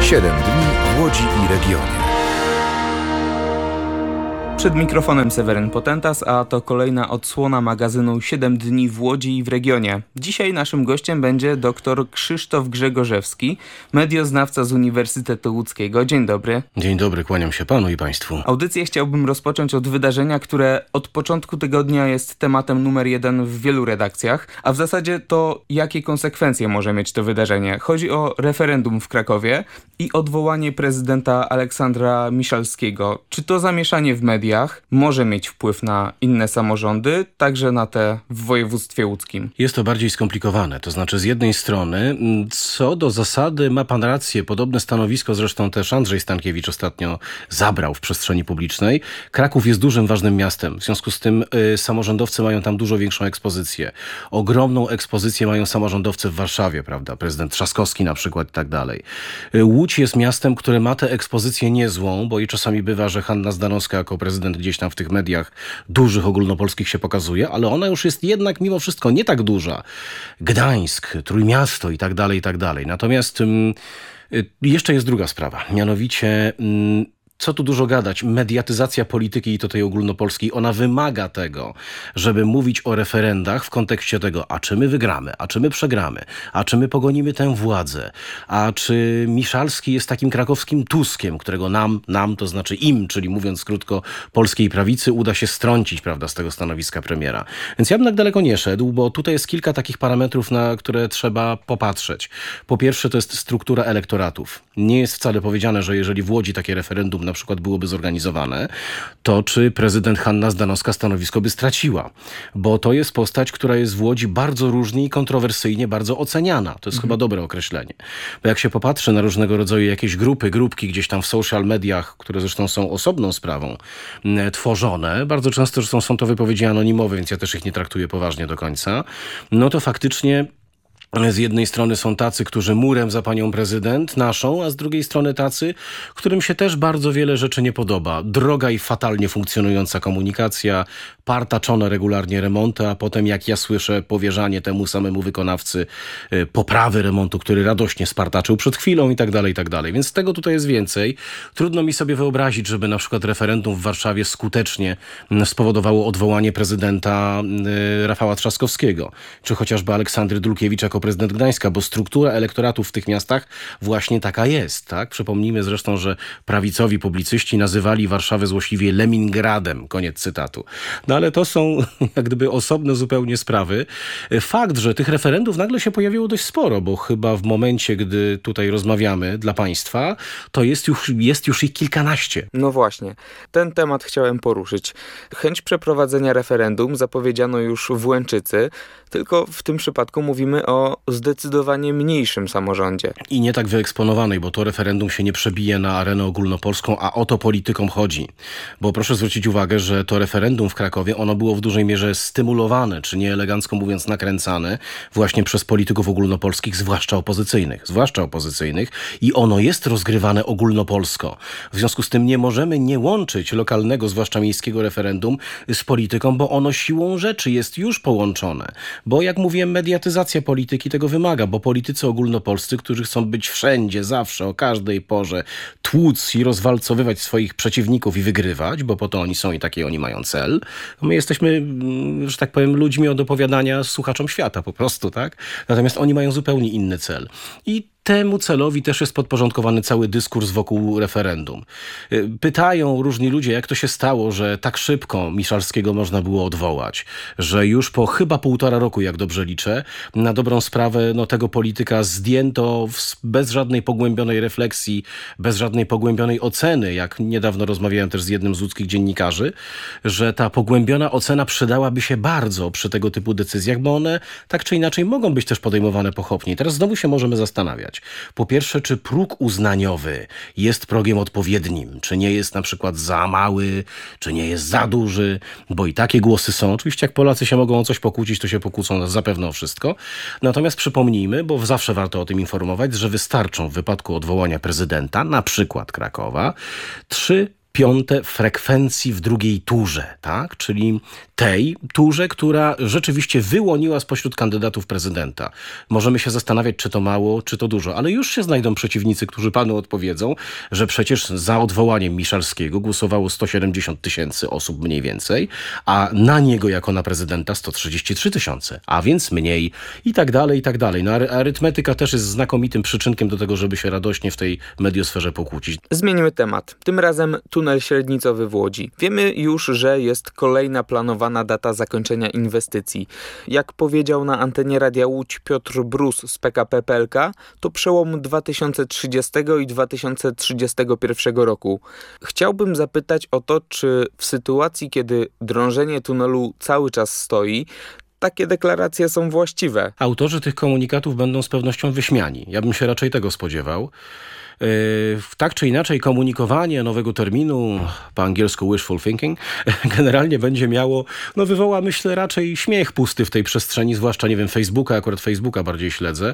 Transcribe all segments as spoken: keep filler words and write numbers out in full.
siedem dni w Łodzi i regionie. Przed mikrofonem Seweryn Potentas, a to kolejna odsłona magazynu siedem dni w Łodzi i w regionie. Dzisiaj naszym gościem będzie dr Krzysztof Grzegorzewski, medioznawca z Uniwersytetu Łódzkiego. Dzień dobry. Dzień dobry, kłaniam się panu i państwu. Audycję chciałbym rozpocząć od wydarzenia, które od początku tygodnia jest tematem numer jeden w wielu redakcjach, a w zasadzie to jakie konsekwencje może mieć to wydarzenie. Chodzi o referendum w Krakowie i odwołanie prezydenta Aleksandra Miszalskiego. Czy to zamieszanie w mediach może mieć wpływ na inne samorządy, także na te w województwie łódzkim? Jest to bardziej skomplikowane. To znaczy z jednej strony, co do zasady ma pan rację, podobne stanowisko zresztą też Andrzej Stankiewicz ostatnio zabrał w przestrzeni publicznej. Kraków jest dużym, ważnym miastem. W związku z tym y, samorządowcy mają tam dużo większą ekspozycję. Ogromną ekspozycję mają samorządowcy w Warszawie, prawda? Prezydent Trzaskowski na przykład i tak dalej. Y, Łódź jest miastem, które ma tę ekspozycję niezłą, bo i czasami bywa, że Hanna Zdanowska jako prezydent gdzieś tam w tych mediach dużych, ogólnopolskich się pokazuje, ale ona już jest jednak mimo wszystko nie tak duża. Gdańsk, Trójmiasto i tak dalej, i tak dalej. Natomiast ym, y, jeszcze jest druga sprawa, mianowicie ym, co tu dużo gadać, mediatyzacja polityki i to tej ogólnopolskiej, ona wymaga tego, żeby mówić o referendach w kontekście tego, a czy my wygramy, a czy my przegramy, a czy my pogonimy tę władzę, a czy Miszalski jest takim krakowskim Tuskiem, którego nam, nam to znaczy im, czyli mówiąc krótko polskiej prawicy, uda się strącić, prawda, z tego stanowiska premiera. Więc ja bym tak daleko nie szedł, bo tutaj jest kilka takich parametrów, na które trzeba popatrzeć. Po pierwsze to jest struktura elektoratów. Nie jest wcale powiedziane, że jeżeli w Łodzi takie referendum na przykład byłoby zorganizowane, to czy prezydent Hanna Zdanowska stanowisko by straciła. Bo to jest postać, która jest w Łodzi bardzo różnie i kontrowersyjnie bardzo oceniana. To jest mhm. chyba dobre określenie. Bo jak się popatrzy na różnego rodzaju jakieś grupy, grupki gdzieś tam w social mediach, które zresztą są osobną sprawą, m, tworzone, bardzo często zresztą są to wypowiedzi anonimowe, więc ja też ich nie traktuję poważnie do końca, no to faktycznie z jednej strony są tacy, którzy murem za panią prezydent, naszą, a z drugiej strony tacy, którym się też bardzo wiele rzeczy nie podoba. Droga i fatalnie funkcjonująca komunikacja, partaczone regularnie remonty, a potem, jak ja słyszę, powierzanie temu samemu wykonawcy y, poprawy remontu, który radośnie spartaczył przed chwilą i tak dalej, i tak dalej. Więc tego tutaj jest więcej. Trudno mi sobie wyobrazić, żeby na przykład referendum w Warszawie skutecznie spowodowało odwołanie prezydenta y, Rafała Trzaskowskiego, czy chociażby Aleksandry Dulkiewicz jako prezydent Gdańska, bo struktura elektoratów w tych miastach właśnie taka jest, tak? Przypomnijmy zresztą, że prawicowi publicyści nazywali Warszawę złośliwie Leningradem, koniec cytatu. No ale to są jak gdyby osobne zupełnie sprawy. Fakt, że tych referendów nagle się pojawiło dość sporo, bo chyba w momencie, gdy tutaj rozmawiamy dla państwa, to jest już, jest już ich kilkanaście. No właśnie, ten temat chciałem poruszyć. Chęć przeprowadzenia referendum zapowiedziano już w Łęczycy, tylko w tym przypadku mówimy o zdecydowanie mniejszym samorządzie. I nie tak wyeksponowanej, bo to referendum się nie przebije na arenę ogólnopolską, a o to politykom chodzi. Bo proszę zwrócić uwagę, że to referendum w Krakowie, ono było w dużej mierze stymulowane, czy nie elegancko mówiąc nakręcane, właśnie przez polityków ogólnopolskich, zwłaszcza opozycyjnych. Zwłaszcza opozycyjnych i ono jest rozgrywane ogólnopolsko. W związku z tym nie możemy nie łączyć lokalnego, zwłaszcza miejskiego referendum z polityką, bo ono siłą rzeczy jest już połączone. Bo jak mówiłem, mediatyzacja polityki tego wymaga, bo politycy ogólnopolscy, którzy chcą być wszędzie, zawsze, o każdej porze, tłuc i rozwalcowywać swoich przeciwników i wygrywać, bo po to oni są i taki oni mają cel. My jesteśmy, że tak powiem, ludźmi od opowiadania słuchaczom świata po prostu, tak? Natomiast oni mają zupełnie inny cel. I temu celowi też jest podporządkowany cały dyskurs wokół referendum. Pytają różni ludzie, jak to się stało, że tak szybko Miszalskiego można było odwołać, że już po chyba półtora roku, jak dobrze liczę, na dobrą sprawę no, tego polityka zdjęto w, bez żadnej pogłębionej refleksji, bez żadnej pogłębionej oceny, jak niedawno rozmawiałem też z jednym z łódzkich dziennikarzy, że ta pogłębiona ocena przydałaby się bardzo przy tego typu decyzjach, bo one tak czy inaczej mogą być też podejmowane pochopnie. I teraz znowu się możemy zastanawiać. Po pierwsze, czy próg uznaniowy jest progiem odpowiednim, czy nie jest na przykład za mały, czy nie jest za duży, bo i takie głosy są. Oczywiście jak Polacy się mogą o coś pokłócić, to się pokłócą zapewne o wszystko. Natomiast przypomnijmy, bo zawsze warto o tym informować, że wystarczą w wypadku odwołania prezydenta, na przykład Krakowa, trzy piąte frekwencji w drugiej turze, tak? Czyli tej turze, która rzeczywiście wyłoniła spośród kandydatów prezydenta. Możemy się zastanawiać, czy to mało, czy to dużo, ale już się znajdą przeciwnicy, którzy panu odpowiedzą, że przecież za odwołaniem Miszalskiego głosowało sto siedemdziesiąt tysięcy osób mniej więcej, a na niego jako na prezydenta sto trzydzieści trzy tysiące, a więc mniej i tak dalej, i tak dalej. No, arytmetyka też jest znakomitym przyczynkiem do tego, żeby się radośnie w tej mediosferze pokłócić. Zmieńmy temat. Tym razem tunel średnicowy w Łodzi. Wiemy już, że jest kolejna planowana data zakończenia inwestycji. Jak powiedział na antenie Radia Łódź Piotr Brus z P K P kropka P L K, to przełom dwa tysiące trzydziestego i dwa tysiące trzydziestego pierwszego roku. Chciałbym zapytać o to, czy w sytuacji, kiedy drążenie tunelu cały czas stoi, takie deklaracje są właściwe. Autorzy tych komunikatów będą z pewnością wyśmiani. Ja bym się raczej tego spodziewał. Tak czy inaczej komunikowanie nowego terminu, po angielsku wishful thinking, generalnie będzie miało, no wywoła myślę raczej śmiech pusty w tej przestrzeni, zwłaszcza nie wiem Facebooka, akurat Facebooka bardziej śledzę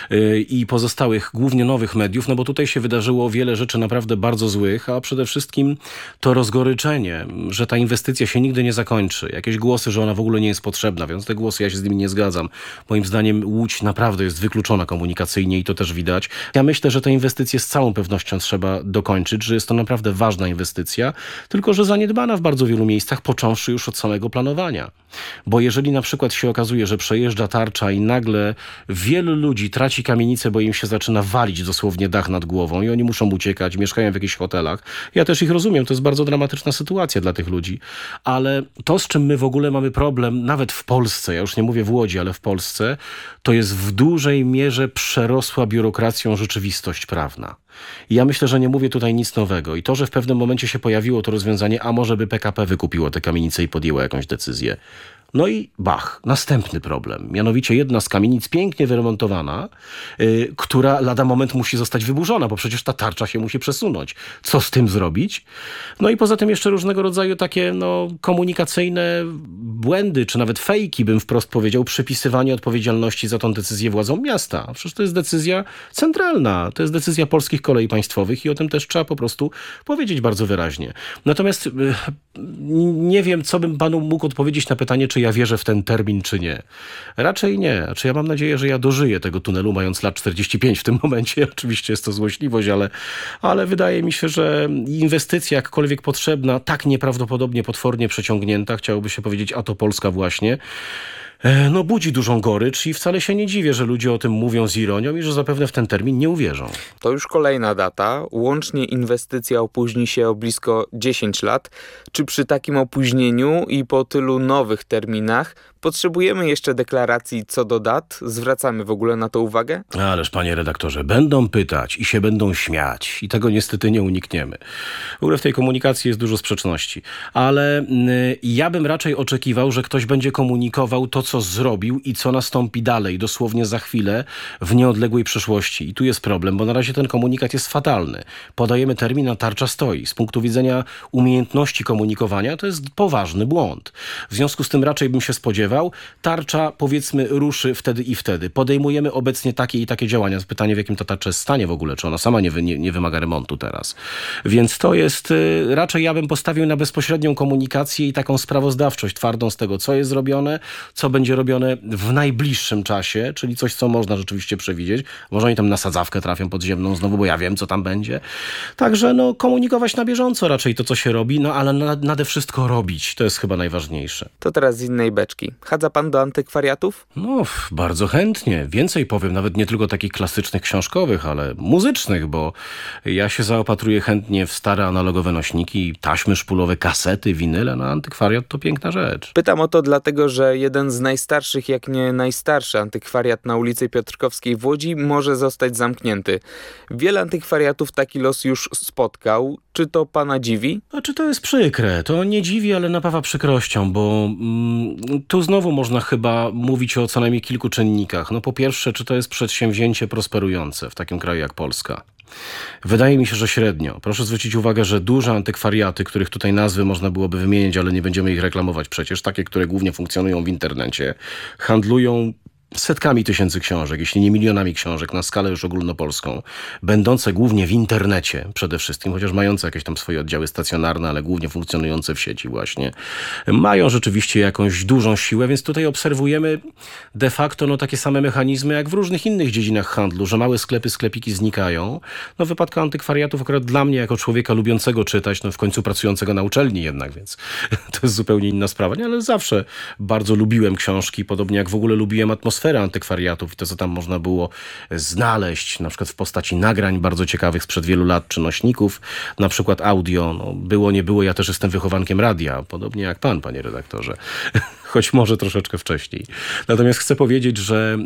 i pozostałych głównie nowych mediów, no bo tutaj się wydarzyło wiele rzeczy naprawdę bardzo złych, a przede wszystkim to rozgoryczenie, że ta inwestycja się nigdy nie zakończy. Jakieś głosy, że ona w ogóle nie jest potrzebna, więc te głosy ja się z nimi nie zgadzam. Moim zdaniem Łódź naprawdę jest wykluczona komunikacyjnie i to też widać. Ja myślę, że te inwestycje z całą pewnością trzeba dokończyć, że jest to naprawdę ważna inwestycja, tylko że zaniedbana w bardzo wielu miejscach, począwszy już od samego planowania. Bo jeżeli na przykład się okazuje, że przejeżdża tarcza i nagle wielu ludzi traci kamienicę, bo im się zaczyna walić dosłownie dach nad głową i oni muszą uciekać, mieszkają w jakichś hotelach. Ja też ich rozumiem, to jest bardzo dramatyczna sytuacja dla tych ludzi, ale to, z czym my w ogóle mamy problem, nawet w Polsce, ja już nie mówię w Łodzi, ale w Polsce, to jest w dużej mierze przerosła biurokracją rzeczywistość prawna. I ja myślę, że nie mówię tutaj nic nowego. I to, że w pewnym momencie się pojawiło to rozwiązanie, a może by P K P wykupiło te kamienice i podjęło jakąś decyzję. No i bach, następny problem. Mianowicie jedna z kamienic pięknie wyremontowana, yy, która lada moment musi zostać wyburzona, bo przecież ta tarcza się musi przesunąć. Co z tym zrobić? No i poza tym jeszcze różnego rodzaju takie no, komunikacyjne błędy, czy nawet fejki, bym wprost powiedział, przypisywanie odpowiedzialności za tą decyzję władzom miasta. Przecież to jest decyzja centralna, to jest decyzja Polskich Kolei Państwowych i o tym też trzeba po prostu powiedzieć bardzo wyraźnie. Natomiast yy, nie wiem, co bym panu mógł odpowiedzieć na pytanie, czy ja wierzę w ten termin, czy nie. Raczej nie. Znaczy ja mam nadzieję, że ja dożyję tego tunelu, mając lat czterdzieści pięć w tym momencie. Oczywiście jest to złośliwość, ale, ale wydaje mi się, że inwestycja jakkolwiek potrzebna, tak nieprawdopodobnie potwornie przeciągnięta, chciałoby się powiedzieć, a to Polska właśnie, no budzi dużą gorycz i wcale się nie dziwię, że ludzie o tym mówią z ironią i że zapewne w ten termin nie uwierzą. To już kolejna data. Łącznie inwestycja opóźni się o blisko dziesięć lat. Czy przy takim opóźnieniu i po tylu nowych terminach potrzebujemy jeszcze deklaracji co do dat? Zwracamy w ogóle na to uwagę? Ależ panie redaktorze, będą pytać i się będą śmiać i tego niestety nie unikniemy. W ogóle w tej komunikacji jest dużo sprzeczności, ale y, ja bym raczej oczekiwał, że ktoś będzie komunikował to, co zrobił i co nastąpi dalej, dosłownie za chwilę w nieodległej przyszłości. I tu jest problem, bo na razie ten komunikat jest fatalny. Podajemy termin, a tarcza stoi. Z punktu widzenia umiejętności komunikowania to jest poważny błąd. W związku z tym raczej bym się spodziewał, tarcza powiedzmy ruszy wtedy i wtedy. Podejmujemy obecnie takie i takie działania. Pytanie, w jakim ta tarcza jest stanie w ogóle, czy ona sama nie, wy, nie, nie wymaga remontu teraz. Więc to jest, y, raczej ja bym postawił na bezpośrednią komunikację i taką sprawozdawczość twardą z tego, co jest zrobione, co będzie robione w najbliższym czasie, czyli coś, co można rzeczywiście przewidzieć. Może oni tam na sadzawkę trafią podziemną znowu, bo ja wiem, co tam będzie. Także no, komunikować na bieżąco raczej to, co się robi, no ale nad, nade wszystko robić. To jest chyba najważniejsze. To teraz z innej beczki. Chadza pan do antykwariatów? No, bardzo chętnie. Więcej powiem, nawet nie tylko takich klasycznych książkowych, ale muzycznych, bo ja się zaopatruję chętnie w stare analogowe nośniki, taśmy szpulowe, kasety, winyle. No, antykwariat to piękna rzecz. Pytam o to dlatego, że jeden z najstarszych, jak nie najstarszy antykwariat na ulicy Piotrkowskiej w Łodzi może zostać zamknięty. Wiele antykwariatów taki los już spotkał. Czy to pana dziwi? A czy to jest przykre? To nie dziwi, ale napawa przykrością, bo mm, tu znowu można chyba mówić o co najmniej kilku czynnikach. No po pierwsze, czy to jest przedsięwzięcie prosperujące w takim kraju jak Polska? Wydaje mi się, że średnio. Proszę zwrócić uwagę, że duże antykwariaty, których tutaj nazwy można byłoby wymienić, ale nie będziemy ich reklamować przecież, takie, które głównie funkcjonują w internecie, handlują setkami tysięcy książek, jeśli nie milionami książek na skalę już ogólnopolską, będące głównie w internecie przede wszystkim, chociaż mające jakieś tam swoje oddziały stacjonarne, ale głównie funkcjonujące w sieci właśnie, mają rzeczywiście jakąś dużą siłę, więc tutaj obserwujemy de facto no, takie same mechanizmy jak w różnych innych dziedzinach handlu, że małe sklepy, sklepiki znikają. No w wypadku antykwariatów akurat dla mnie jako człowieka lubiącego czytać, no w końcu pracującego na uczelni jednak, więc to jest zupełnie inna sprawa, nie? Ale zawsze bardzo lubiłem książki, podobnie jak w ogóle lubiłem atmosferę antykwariatów i to, co tam można było znaleźć, na przykład w postaci nagrań bardzo ciekawych sprzed wielu lat, czy nośników, na przykład audio. No, było, nie było, ja też jestem wychowankiem radia, podobnie jak pan, panie redaktorze. Choć może troszeczkę wcześniej. Natomiast chcę powiedzieć, że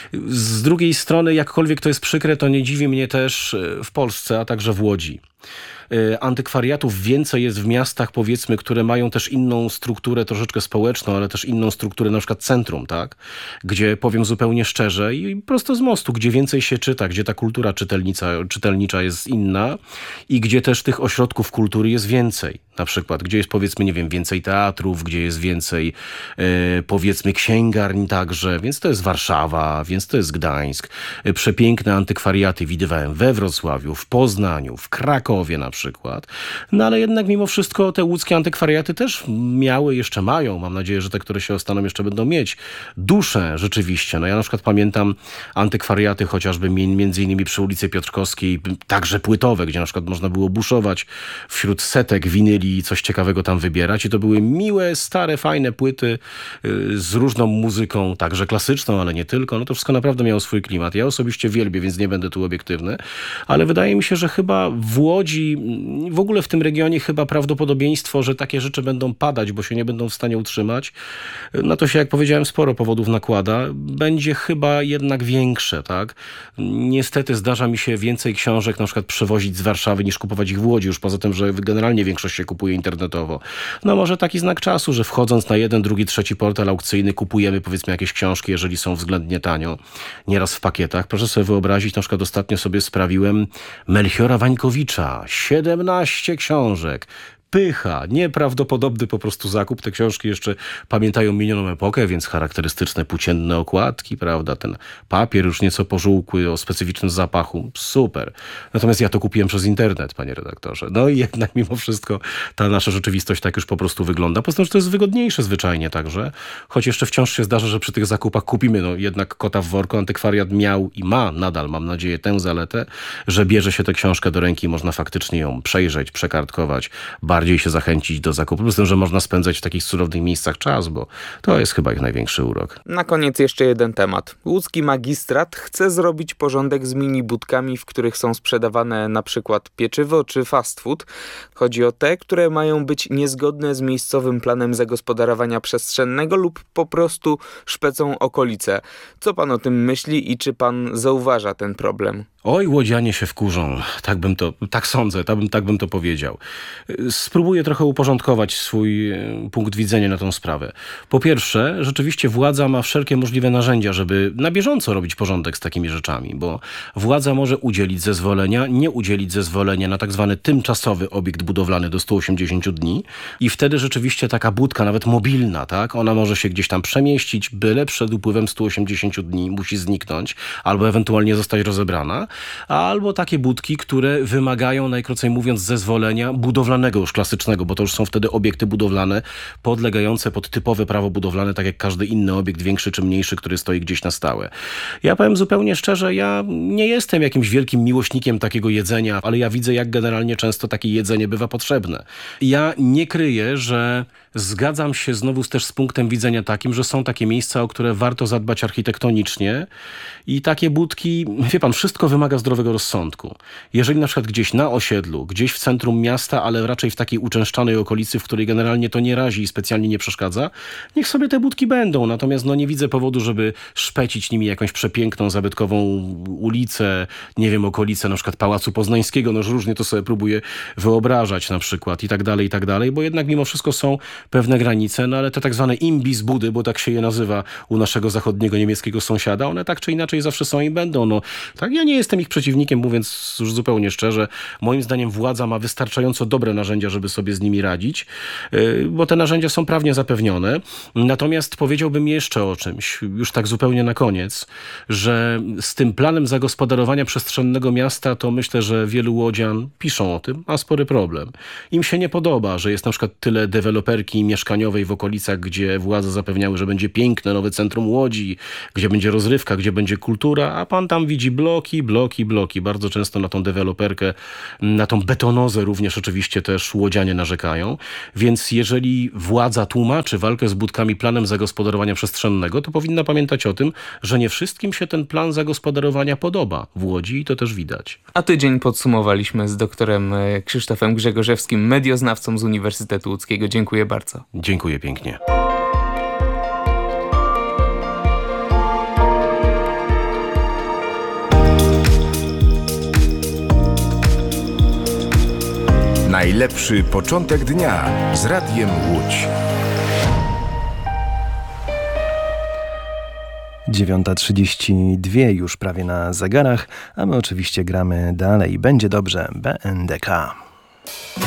z drugiej strony, jakkolwiek to jest przykre, to nie dziwi mnie też w Polsce, a także w Łodzi. Antykwariatów więcej jest w miastach, powiedzmy, które mają też inną strukturę troszeczkę społeczną, ale też inną strukturę, na przykład centrum, tak? Gdzie, powiem zupełnie szczerze i prosto z mostu, gdzie więcej się czyta, gdzie ta kultura czytelnica, czytelnicza jest inna i gdzie też tych ośrodków kultury jest więcej. Na przykład, gdzie jest, powiedzmy, nie wiem, więcej teatrów, gdzie jest więcej, yy, powiedzmy, księgarni także, więc to jest Warszawa, więc to jest Gdańsk. Przepiękne antykwariaty widywałem we Wrocławiu, w Poznaniu, w Krakowie na przykład. No ale jednak mimo wszystko te łódzkie antykwariaty też miały, jeszcze mają, mam nadzieję, że te, które się ostaną, jeszcze będą mieć duszę rzeczywiście. No ja na przykład pamiętam antykwariaty chociażby między innymi przy ulicy Piotrkowskiej, także płytowe, gdzie na przykład można było buszować wśród setek winyli i coś ciekawego tam wybierać. I to były miłe, stare, fajne płyty yy, z różną muzyką, także klasyczną, ale nie tylko. No to wszystko naprawdę miało swój klimat. Ja osobiście wielbię, więc nie będę tu obiektywny, ale wydaje mi się, że chyba w Łodzi, w ogóle w tym regionie chyba prawdopodobieństwo, że takie rzeczy będą padać, bo się nie będą w stanie utrzymać, no to się, jak powiedziałem, sporo powodów nakłada, będzie chyba jednak większe, tak? Niestety zdarza mi się więcej książek na przykład przewozić z Warszawy niż kupować ich w Łodzi, już poza tym, że generalnie większość się kupuje internetowo. No może taki znak czasu, że wchodząc na jeden, drugi, trzeci portal aukcyjny kupujemy, powiedzmy, jakieś książki, jeżeli są względnie tanio, nieraz w pakietach. Proszę sobie wyobrazić, na przykład ostatnio sobie sprawiłem Melchiora Wańkowicza, siedemnaście książek. Pycha, nieprawdopodobny po prostu zakup. Te książki jeszcze pamiętają minioną epokę, więc charakterystyczne płócienne okładki, prawda, ten papier już nieco pożółkły, o specyficznym zapachu. Super. Natomiast ja to kupiłem przez internet, panie redaktorze. No i jednak mimo wszystko ta nasza rzeczywistość tak już po prostu wygląda. Poza tym, że to jest wygodniejsze zwyczajnie także, choć jeszcze wciąż się zdarza, że przy tych zakupach kupimy no jednak kota w worku. Antykwariat miał i ma nadal, mam nadzieję, tę zaletę, że bierze się tę książkę do ręki i można faktycznie ją przejrzeć, przekartkować, bardziej się zachęcić do zakupu, z tym, że można spędzać w takich cudownych miejscach czas, bo to jest chyba ich największy urok. Na koniec jeszcze jeden temat. Łódzki magistrat chce zrobić porządek z mini-budkami, w których są sprzedawane na przykład pieczywo czy fast food. Chodzi o te, które mają być niezgodne z miejscowym planem zagospodarowania przestrzennego lub po prostu szpecą okolice. Co pan o tym myśli i czy pan zauważa ten problem? Oj, łodzianie się wkurzą. Tak bym to, tak sądzę, tak bym, tak bym to powiedział. Spróbuję trochę uporządkować swój punkt widzenia na tą sprawę. Po pierwsze, rzeczywiście władza ma wszelkie możliwe narzędzia, żeby na bieżąco robić porządek z takimi rzeczami, bo władza może udzielić zezwolenia, nie udzielić zezwolenia na tak zwany tymczasowy obiekt budowlany do stu osiemdziesięciu dni i wtedy rzeczywiście taka budka, nawet mobilna, tak, ona może się gdzieś tam przemieścić, byle przed upływem stu osiemdziesięciu dni musi zniknąć, albo ewentualnie zostać rozebrana, albo takie budki, które wymagają, najkrócej mówiąc, zezwolenia budowlanego już klasycznego, bo to już są wtedy obiekty budowlane podlegające pod typowe prawo budowlane, tak jak każdy inny obiekt, większy czy mniejszy, który stoi gdzieś na stałe. Ja powiem zupełnie szczerze, ja nie jestem jakimś wielkim miłośnikiem takiego jedzenia, ale ja widzę, jak generalnie często takie jedzenie bywa potrzebne. Ja nie kryję, że zgadzam się znowu też z punktem widzenia takim, że są takie miejsca, o które warto zadbać architektonicznie i takie budki, wie pan, wszystko wymaga zdrowego rozsądku. Jeżeli na przykład gdzieś na osiedlu, gdzieś w centrum miasta, ale raczej w takiej uczęszczanej okolicy, w której generalnie to nie razi i specjalnie nie przeszkadza, niech sobie te budki będą. Natomiast no nie widzę powodu, żeby szpecić nimi jakąś przepiękną, zabytkową ulicę, nie wiem, okolicę na przykład Pałacu Poznańskiego, no różnie to sobie próbuję wyobrażać na przykład i tak dalej, i tak dalej, bo jednak mimo wszystko są pewne granice, no ale te tak zwane imbizbudy, bo tak się je nazywa u naszego zachodniego niemieckiego sąsiada, one tak czy inaczej zawsze są i będą. No, tak, ja nie jestem ich przeciwnikiem, mówiąc już zupełnie szczerze. Moim zdaniem władza ma wystarczająco dobre narzędzia, żeby sobie z nimi radzić, bo te narzędzia są prawnie zapewnione. Natomiast powiedziałbym jeszcze o czymś, już tak zupełnie na koniec, że z tym planem zagospodarowania przestrzennego miasta to myślę, że wielu łodzian piszą o tym, ma spory problem. Im się nie podoba, że jest na przykład tyle deweloperki mieszkaniowej w okolicach, gdzie władze zapewniały, że będzie piękne nowe centrum Łodzi, gdzie będzie rozrywka, gdzie będzie kultura, a pan tam widzi bloki, bloki, bloki. Bardzo często na tą deweloperkę, na tą betonozę również oczywiście też łodzianie narzekają. Więc jeżeli władza tłumaczy walkę z budkami planem zagospodarowania przestrzennego, to powinna pamiętać o tym, że nie wszystkim się ten plan zagospodarowania podoba w Łodzi i to też widać. A tydzień podsumowaliśmy z doktorem e, Krzysztofem Grzegorzewskim, medioznawcą z Uniwersytetu Łódzkiego. Dziękuję bardzo. Dziękuję pięknie. Najlepszy początek dnia z Radiem Łódź. dziewiąta trzydzieści dwa już prawie na zegarach, a my oczywiście gramy dalej. Będzie dobrze, B N D K.